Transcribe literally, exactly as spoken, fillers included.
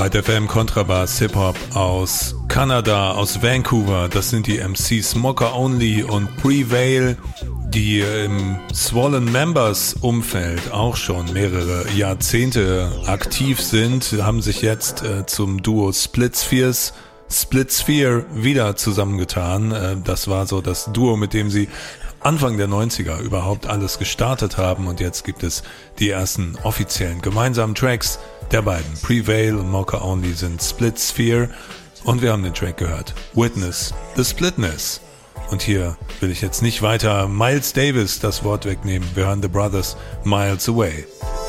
White F M Kontrabass Hip-Hop aus Kanada, aus Vancouver. Das sind die M Cs Mocha Only und Prevail, die im Swollen Members Umfeld auch schon mehrere Jahrzehnte aktiv sind, haben sich jetzt äh, zum Duo Split Spheres Split Sphere wieder zusammengetan. Äh, das war so das Duo, mit dem sie Anfang der neunziger überhaupt alles gestartet haben, und jetzt gibt es die ersten offiziellen gemeinsamen Tracks der beiden. Prevail und Mocha Only sind Split Sphere, und wir haben den Track gehört, Witness the Splitness. Und hier will ich jetzt nicht weiter Miles Davis das Wort wegnehmen. Wir hören The Brothers Miles Away.